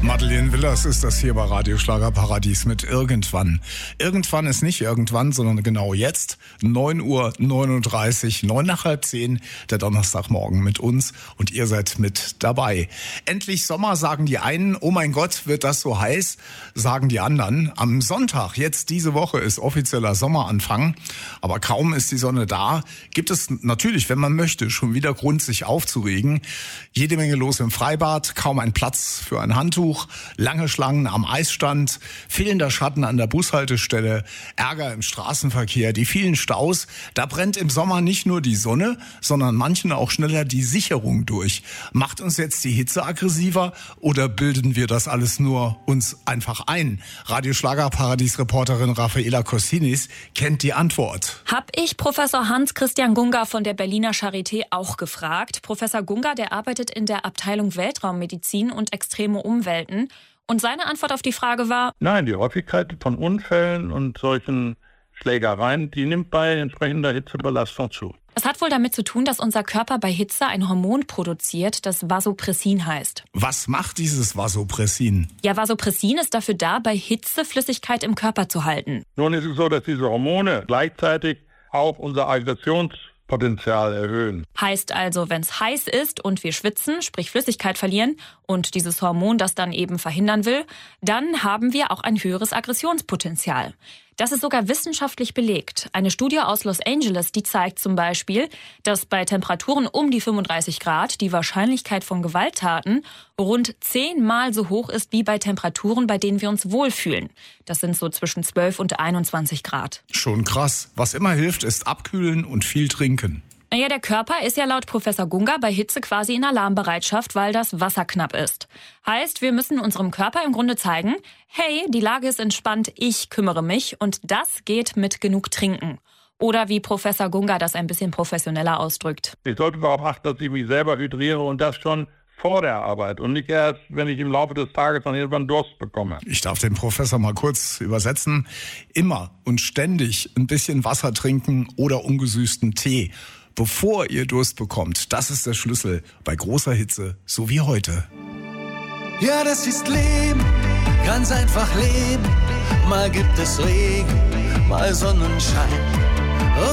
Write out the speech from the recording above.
Madeleine Willers ist das hier bei Radio Schlagerparadies mit Irgendwann. Irgendwann ist nicht irgendwann, sondern genau jetzt. 9:39 Uhr, 9 nach halb 10, der Donnerstagmorgen mit uns und ihr seid mit dabei. Endlich Sommer, sagen die einen. Oh mein Gott, wird das so heiß, sagen die anderen. Am Sonntag, jetzt diese Woche, ist offizieller Sommeranfang. Aber kaum ist die Sonne da, gibt es natürlich, wenn man möchte, schon wieder Grund, sich aufzuregen. Jede Menge los im Freibad, kaum ein Platz für ein Handtuch. Lange Schlangen am Eisstand, fehlender Schatten an der Bushaltestelle, Ärger im Straßenverkehr, die vielen Staus. Da brennt im Sommer nicht nur die Sonne, sondern manchen auch schneller die Sicherung durch. Macht uns jetzt die Hitze aggressiver oder bilden wir das alles nur uns einfach ein? Radio Schlagerparadies-Reporterin Raffaela Cossinis kennt die Antwort. Hab ich Professor Hans-Christian Gunga von der Berliner Charité auch gefragt. Professor Gunga, der arbeitet in der Abteilung Weltraummedizin und extreme Umwelten. Und seine Antwort auf die Frage war: Nein, die Häufigkeit von Unfällen und solchen Schlägereien, die nimmt bei entsprechender Hitzebelastung zu. Das hat wohl damit zu tun, dass unser Körper bei Hitze ein Hormon produziert, das Vasopressin heißt. Was macht dieses Vasopressin? Ja, Vasopressin ist dafür da, bei Hitze Flüssigkeit im Körper zu halten. Nun ist es so, dass diese Hormone gleichzeitig auch unser Aggressionspotenzial erhöhen. Heißt also, wenn es heiß ist und wir schwitzen, sprich Flüssigkeit verlieren und dieses Hormon das dann eben verhindern will, dann haben wir auch ein höheres Aggressionspotenzial. Das ist sogar wissenschaftlich belegt. Eine Studie aus Los Angeles, die zeigt zum Beispiel, dass bei Temperaturen um die 35 Grad die Wahrscheinlichkeit von Gewalttaten rund 10-mal so hoch ist wie bei Temperaturen, bei denen wir uns wohlfühlen. Das sind so zwischen 12 und 21 Grad. Schon krass. Was immer hilft, ist abkühlen und viel trinken. Naja, der Körper ist ja laut Professor Gunga bei Hitze quasi in Alarmbereitschaft, weil das Wasser knapp ist. Heißt, wir müssen unserem Körper im Grunde zeigen, hey, die Lage ist entspannt, ich kümmere mich und das geht mit genug Trinken. Oder wie Professor Gunga das ein bisschen professioneller ausdrückt: Ich sollte darauf achten, dass ich mich selber hydriere und das schon vor der Arbeit und nicht erst, wenn ich im Laufe des Tages dann irgendwann Durst bekomme. Ich darf den Professor mal kurz übersetzen. Immer und ständig ein bisschen Wasser trinken oder ungesüßten Tee, bevor ihr Durst bekommt. Das ist der Schlüssel bei großer Hitze, so wie heute. Ja, das ist Leben, ganz einfach leben. Mal gibt es Regen, mal Sonnenschein.